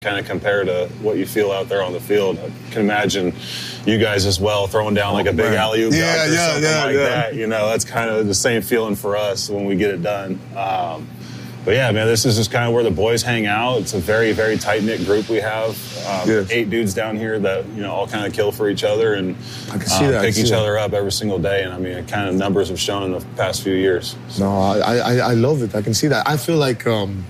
kind of compare to what you feel out there on the field. I can imagine you guys as well throwing down like a big alley-oop dunk or something like that. You know, that's kind of the same feeling for us when we get it done. But yeah, man, this is just kind of where the boys hang out. It's a very, very tight-knit group we have. 8 dudes down here that, you know, all kind of kill for each other and pick each other up every single day. And I mean, kind of numbers have shown in the past few years. So. No, I love it. I can see that. I feel like,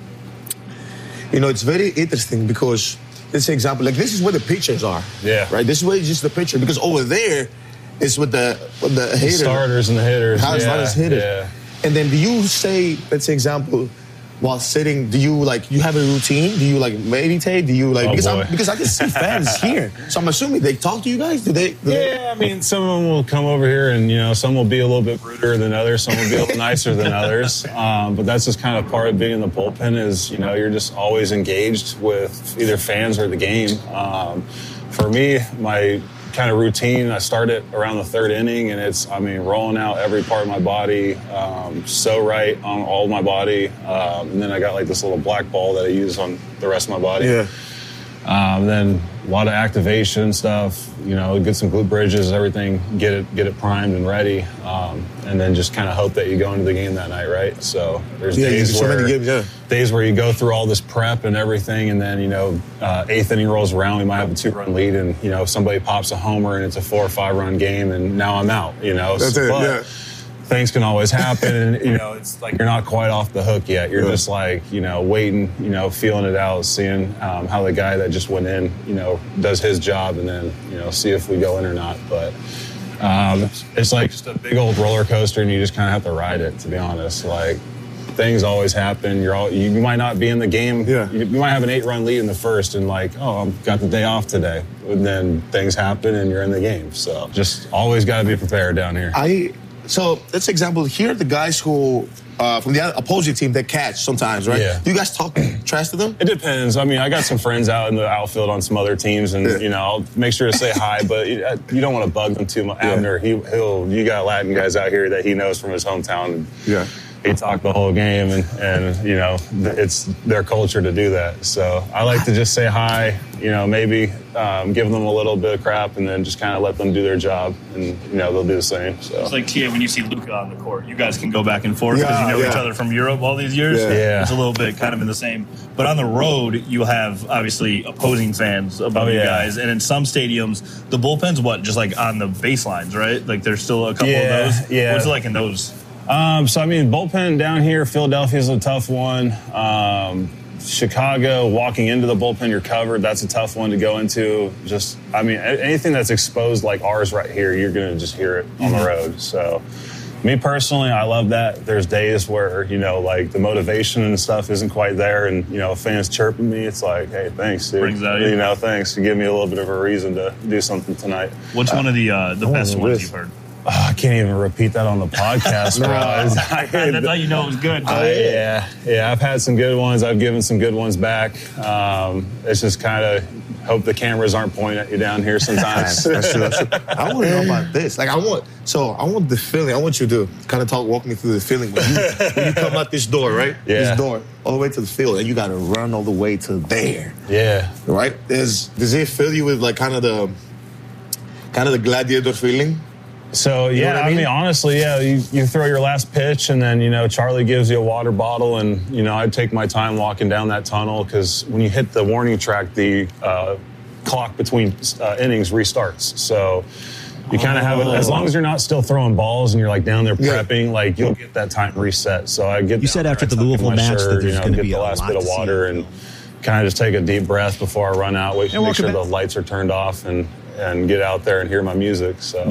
you know, it's very interesting because, let's say example, like this is where the pitchers are. Yeah. Right? This is where it's just the pitcher. Because over there is with the hitters. The starters and the hitters. Starters, hitters. Yeah. And then do you say, let's say example, while sitting, do you you have a routine? Do you meditate? Do you because I can see fans here, so I'm assuming they talk to you guys. Do they? I mean, some of them will come over here, and you know, some will be a little bit ruder than others, some will be a little nicer than others. But that's just kind of part of being in the bullpen. Is, you know, you're just always engaged with either fans or the game. For me, my kind of routine, I start it around the 3rd inning, and it's, I mean, rolling out every part of my body, so right on all of my body. And then I got like this little black ball that I use on the rest of my body. Yeah. Then a lot of activation stuff, you know, get some glute bridges, everything, get it primed and ready. And then just kind of hope that you go into the game that night, right? So there's days where you go through all this prep and everything, and then, you know, 8th inning rolls around, we might have a 2-run lead, and, you know, somebody pops a homer and it's a 4 or 5 run game, and now I'm out, you know. Things can always happen, and, you know, it's like you're not quite off the hook yet. You're just like, you know, waiting, you know, feeling it out, seeing how the guy that just went in, you know, does his job, and then, you know, see if we go in or not. But it's like just a big old roller coaster, and you just kind of have to ride it, to be honest. Like, things always happen. You might not be in the game. Yeah. You might have an 8-run lead in the first, and like, oh, I've got the day off today. And then things happen, and you're in the game. So just always got to be prepared down here. So let's example here, the guys who from the opposing team that catch sometimes, right? Yeah. Do you guys talk trash to them? It depends. I mean, I got some friends out in the outfield on some other teams, and you know, I'll make sure to say hi, but you don't want to bug them too much. Abner, you got Latin guys out here that he knows from his hometown. Yeah. He talked the whole game, and you know, it's their culture to do that. So I like to just say hi, you know, maybe give them a little bit of crap, and then just kind of let them do their job, and, you know, they'll do the same. So it's like, Tia, when you see Luka on the court, you guys can go back and forth because you know each other from Europe all these years. Yeah. It's a little bit kind of in the same. But on the road, you have, obviously, opposing fans above you guys. And in some stadiums, the bullpen's just like on the baselines, right? Like, there's still a couple of those. Yeah. What's it like in those? So, I mean, bullpen down here, Philadelphia's a tough one. Chicago, walking into the bullpen, you're covered. That's a tough one to go into. Just, I mean, anything that's exposed like ours right here, you're going to just hear it on the road. So, me personally, I love that. There's days where, you know, like the motivation and stuff isn't quite there, and, you know, fans chirping me. It's like, hey, thanks, dude. Brings that you know, thanks. You give me a little bit of a reason to do something tonight. What's one of the best ones you've heard? I can't even repeat that on the podcast, bro. That's how you know it was good. Yeah, I've had some good ones. I've given some good ones back. It's just kind of hope the cameras aren't pointing at you down here sometimes. That's true. I want to know about this. Like, I want the feeling. I want you to kind of walk me through the feeling when you come out this door, right? Yeah. This door, all the way to the field, and you got to run all the way to there. Yeah. Right? Does it fill you with like kind of the gladiator feeling? So, yeah, you know I mean, honestly, you throw your last pitch, and then, you know, Charlie gives you a water bottle, and, you know, I take my time walking down that tunnel, because when you hit the warning track, the clock between innings restarts. So you kind of have it, as long as you're not still throwing balls and you're, like, down there prepping, like, you'll get that time reset. So I get. You said after the Louisville match that there's going to be the last bit of water and kind of just take a deep breath before I run out, make sure the lights are turned off, and get out there and hear my music. So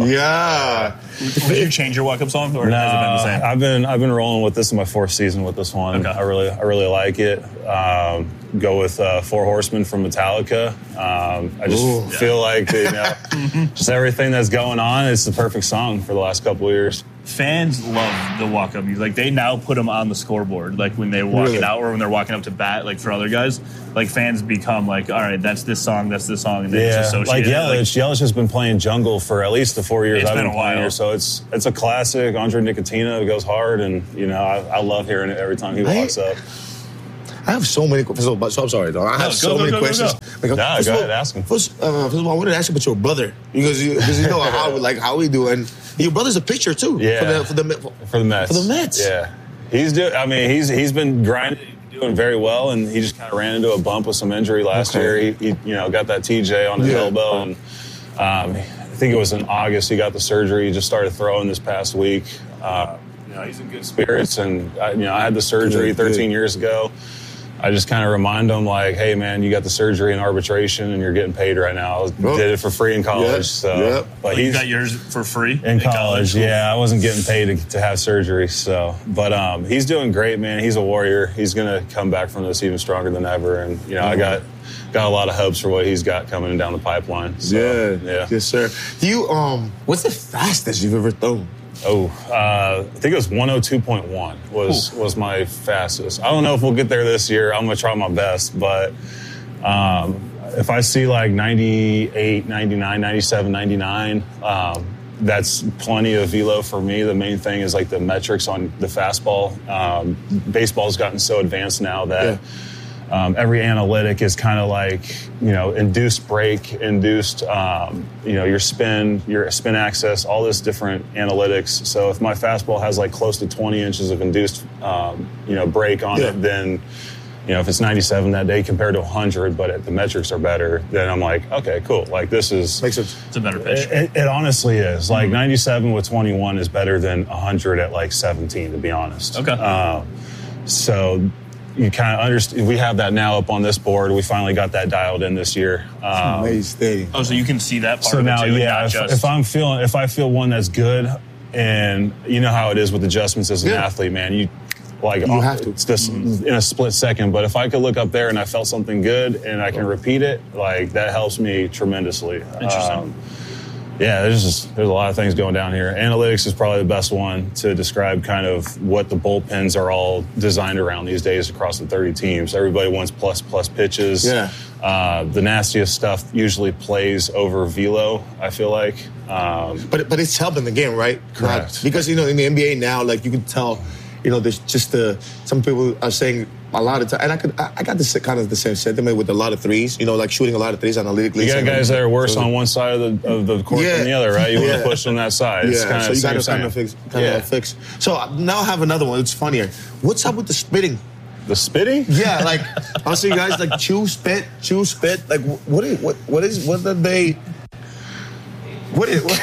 did you change your walk-up song, or has it been the same? I've been rolling with this in my 4th season with this one. Okay. I really like it. Go with Four Horsemen from Metallica. I just feel like, you know, just everything that's going on, it's the perfect song for the last couple of years. Fans love the walk-up music. Like, they now put them on the scoreboard, like when they're walking out or when they're walking up to bat, like for other guys. Like, fans become like, all right, that's this song, and they just associate like Yelich has been playing Jungle for at least the 4 years I've been playing here. So it's a classic. Andre Nickatina goes hard, and, you know, I love hearing it every time he walks up. I have so many questions. So I'm sorry, though. I have so many questions. Go ahead, ask him. First of all, I wanted to ask you about your brother because you know how we do, and your brother's a pitcher too. Yeah, for the Mets. For the Mets. Yeah, he's been grinding, doing very well, and he just kind of ran into a bump with some injury last year. He got that TJ on his elbow, and I think it was in August he got the surgery. He just started throwing this past week. He's in good spirits, and I had the surgery 13 years ago. I just kind of remind him, like, hey, man, you got the surgery in arbitration, and you're getting paid right now. I did it for free in college. But you got yours for free in college. Yeah, I wasn't getting paid to have surgery. But he's doing great, man. He's a warrior. He's gonna come back from this even stronger than ever. And I got a lot of hopes for what he's got coming down the pipeline. So, yes, sir. Do you what's the fastest you've ever thrown? I think it was 102.1 was my fastest. I don't know if we'll get there this year. I'm going to try my best. But if I see like 98, 99, 97, 99, that's plenty of velo for me. The main thing is like the metrics on the fastball. Baseball's gotten so advanced now that every analytic is kind of like, induced break, induced, your spin access, all this different analytics. So if my fastball has like close to 20 inches of induced, break on it, then, if it's 97 that day compared to 100, but the metrics are better, then I'm like, okay, cool. Like this makes sense. It's a better pitch. It honestly is. Like 97 with 21 is better than 100 at like 17, to be honest. Okay. So you kind of understand. We have that now up on this board. We finally got that dialed in this year. Amazing. So you can see that part. So of now, it too, if I feel one that's good, and you know how it is with adjustments as an athlete, man. You have to. It's just in a split second. But if I could look up there and I felt something good and I can repeat it, like that helps me tremendously. Interesting. There's a lot of things going down here. Analytics is probably the best one to describe kind of what the bullpens are all designed around these days across the 30 teams. Everybody wants plus pitches. Yeah. The nastiest stuff usually plays over velo, I feel like. But it's helping the game, right? Correct. Because, in the NBA now, like you can tell, there's just some people are saying a lot of time, and I got this kind of the same sentiment with a lot of threes, like shooting a lot of threes analytically. You got guys that are worse on one side of the court than the other, right? You want to push on that side. It's kind so you got to kind of fix. So now I have another one. It's funnier. What's up with the spitting? The spitting? Yeah, like I'll see you guys like chew spit. Like what did they? That's what's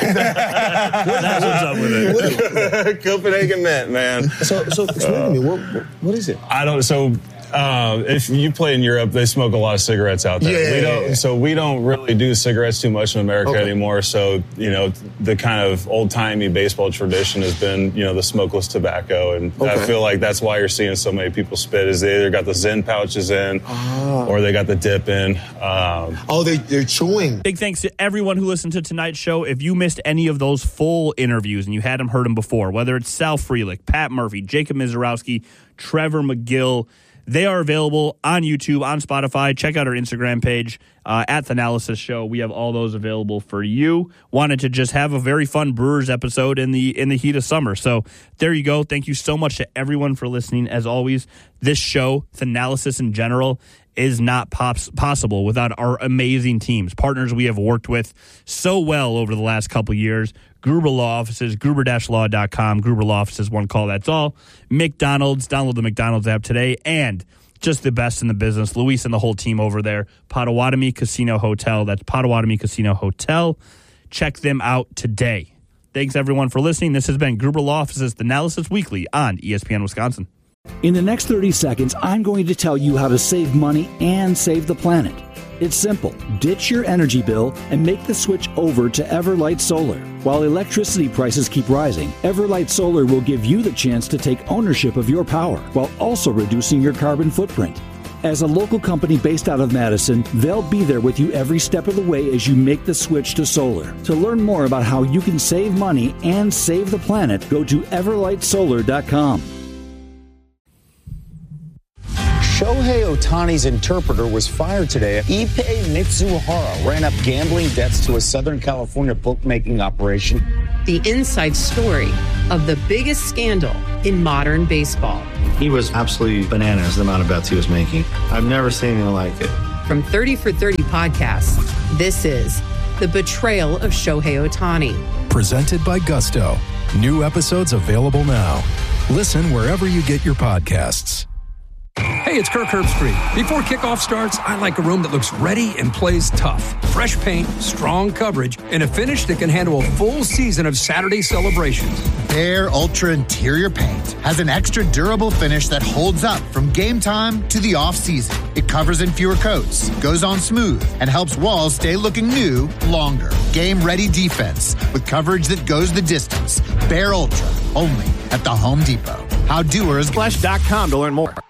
up with it. Copenhagen Mint, man. So explain to me, what is it? I don't. So if you play in Europe, they smoke a lot of cigarettes out there. So we don't really do cigarettes too much in America anymore. So the kind of old timey baseball tradition has been the smokeless tobacco, and I feel like that's why you're seeing so many people spit. Is they either got the Zen pouches in, or they got the dip in. They're chewing. Big thanks to everyone who listened to tonight's show. If you missed any of those full interviews and you hadn't heard them before, whether it's Sal Frelick, Pat Murphy, Jacob Mizorowski, Trevor McGill, they are available on YouTube, on Spotify. Check out our Instagram page at The Analysis Show. We have all those available for you. Wanted to just have a very fun Brewers episode in the heat of summer. So there you go. Thank you so much to everyone for listening. As always, this show, The Analysis in general, is not possible without our amazing teams, partners we have worked with so well over the last couple years. Gruber Law Offices, gruber-law.com. Gruber Law Offices, one call, that's all. McDonald's, download the McDonald's app today. And just the best in the business, Luis and the whole team over there, Potawatomi Casino Hotel. That's Potawatomi Casino Hotel. Check them out today. Thanks, everyone, for listening. This has been Gruber Law Offices, The Analysis Weekly on ESPN Wisconsin. In the next 30 seconds, I'm going to tell you how to save money and save the planet. It's simple. Ditch your energy bill and make the switch over to Everlight Solar. While electricity prices keep rising, Everlight Solar will give you the chance to take ownership of your power while also reducing your carbon footprint. As a local company based out of Madison, they'll be there with you every step of the way as you make the switch to solar. To learn more about how you can save money and save the planet, go to everlightsolar.com. Shohei Ohtani's interpreter was fired today. Ippei Mitsuhara ran up gambling debts to a Southern California bookmaking operation. The inside story of the biggest scandal in modern baseball. He was absolutely bananas, the amount of bets he was making. I've never seen anything like it. From 30 for 30 podcasts, this is The Betrayal of Shohei Ohtani. Presented by Gusto. New episodes available now. Listen wherever you get your podcasts. Hey, it's Kirk Herbstreit. Before kickoff starts, I like a room that looks ready and plays tough. Fresh paint, strong coverage, and a finish that can handle a full season of Saturday celebrations. Behr Ultra Interior Paint has an extra durable finish that holds up from game time to the off-season. It covers in fewer coats, goes on smooth, and helps walls stay looking new longer. Game-ready defense with coverage that goes the distance. Behr Ultra, only at the Home Depot. Howdoersflash.com to learn more.